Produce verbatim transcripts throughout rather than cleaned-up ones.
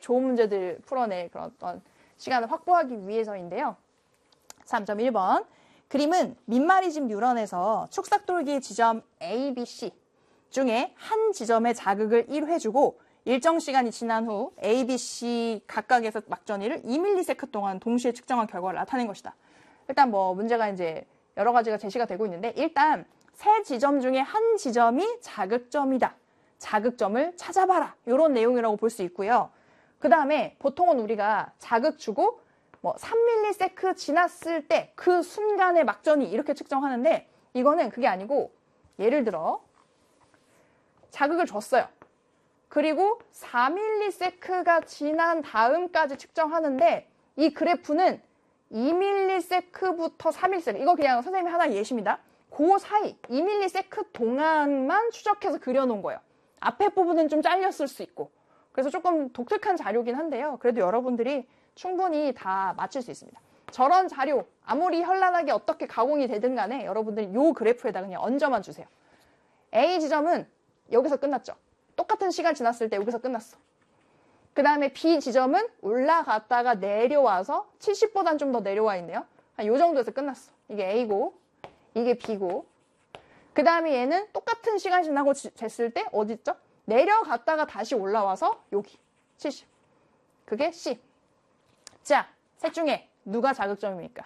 좋은 문제들 풀어낼 그런 어떤 시간을 확보하기 위해서인데요. 삼 점 일 번. 그림은 민마리즘 뉴런에서 축삭돌기 지점 A, B, C 중에 한 지점에 자극을 일 회 주고 일정 시간이 지난 후 A, B, C 각각에서 막전이를 이 밀리세컨드 동안 동시에 측정한 결과를 나타낸 것이다. 일단 뭐 문제가 이제 여러 가지가 제시가 되고 있는데 일단 세 지점 중에 한 지점이 자극점이다. 자극점을 찾아봐라. 이런 내용이라고 볼 수 있고요. 그 다음에 보통은 우리가 자극 주고 뭐 삼 밀리세컨드 지났을 때 그 순간의 막전이 이렇게 측정하는데 이거는 그게 아니고 예를 들어 자극을 줬어요. 그리고 사 밀리세컨드가 지난 다음까지 측정하는데 이 그래프는 이 밀리세컨드부터 삼 밀리세컨드 이거 그냥 선생님이 하나 예시입니다. 그 사이 이 밀리세컨드 동안만 추적해서 그려놓은 거예요. 앞에 부분은 좀 잘렸을 수 있고 그래서 조금 독특한 자료긴 한데요. 그래도 여러분들이 충분히 다 맞출 수 있습니다. 저런 자료 아무리 현란하게 어떻게 가공이 되든 간에 여러분들이 이 그래프에다 그냥 얹어만 주세요. A 지점은 여기서 끝났죠. 똑같은 시간 지났을 때 여기서 끝났어. 그 다음에 B 지점은 올라갔다가 내려와서 칠십보단 좀 더 내려와 있네요. 한 요 정도에서 끝났어. 이게 A고 이게 B고 그 다음에 얘는 똑같은 시간 지나고 쟀을 때 어디 있죠? 내려갔다가 다시 올라와서 여기 칠십. 그게 C. 자, 셋 중에 누가 자극점입니까?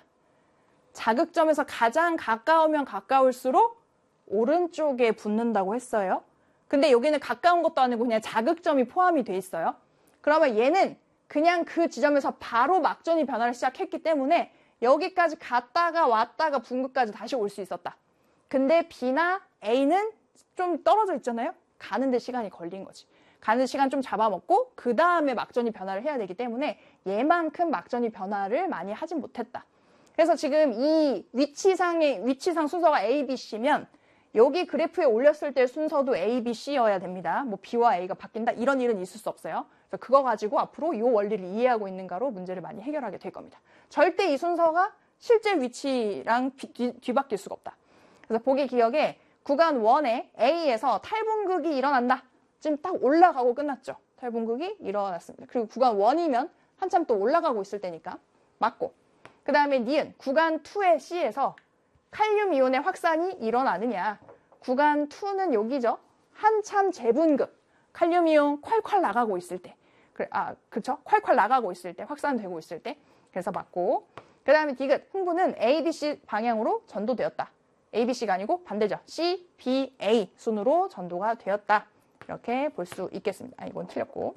자극점에서 가장 가까우면 가까울수록 오른쪽에 붙는다고 했어요. 근데 여기는 가까운 것도 아니고 그냥 자극점이 포함이 돼 있어요. 그러면 얘는 그냥 그 지점에서 바로 막전이 변화를 시작했기 때문에 여기까지 갔다가 왔다가 분급까지 다시 올 수 있었다. 근데 B나 A는 좀 떨어져 있잖아요. 가는데 시간이 걸린 거지. 가는 시간 좀 잡아먹고 그 다음에 막전이 변화를 해야 되기 때문에 얘만큼 막전이 변화를 많이 하진 못했다. 그래서 지금 이 위치상의 위치상 순서가 A, B, C면 여기 그래프에 올렸을 때 순서도 A, B, C여야 됩니다. 뭐 B와 A가 바뀐다 이런 일은 있을 수 없어요. 그래서 그거 가지고 앞으로 이 원리를 이해하고 있는가로 문제를 많이 해결하게 될 겁니다. 절대 이 순서가 실제 위치랑 뒤, 뒤바뀔 수가 없다. 그래서 보기 기억에 구간 일에 A에서 탈분극이 일어난다. 지금 딱 올라가고 끝났죠. 탈분극이 일어났습니다. 그리고 구간 일이면 한참 또 올라가고 있을 때니까 맞고 그 다음에 니은 구간 이의 C에서 칼륨 이온의 확산이 일어나느냐. 구간 이는 여기죠. 한참 재분급. 칼륨 이온 콸콸 나가고 있을 때. 그래, 아, 그쵸? 콸콸 나가고 있을 때. 확산되고 있을 때. 그래서 맞고. 그 다음에 디귿. 흥분은 A, B, C 방향으로 전도되었다. A, B, C가 아니고 반대죠. C, B, A 순으로 전도가 되었다. 이렇게 볼 수 있겠습니다. 아, 이건 틀렸고.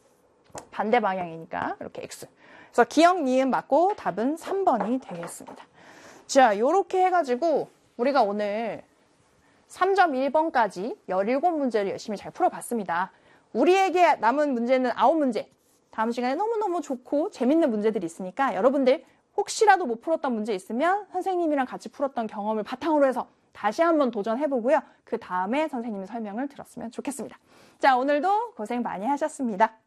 반대 방향이니까 이렇게 X. 그래서 기억, 니은 맞고 답은 삼 번이 되겠습니다. 자, 요렇게 해가지고 우리가 오늘 삼 점 일 번까지 열일곱 문제를 열심히 잘 풀어봤습니다. 우리에게 남은 문제는 아홉 문제. 다음 시간에 너무너무 좋고 재밌는 문제들이 있으니까 여러분들 혹시라도 못 풀었던 문제 있으면 선생님이랑 같이 풀었던 경험을 바탕으로 해서 다시 한번 도전해보고요. 그 다음에 선생님의 설명을 들었으면 좋겠습니다. 자, 오늘도 고생 많이 하셨습니다.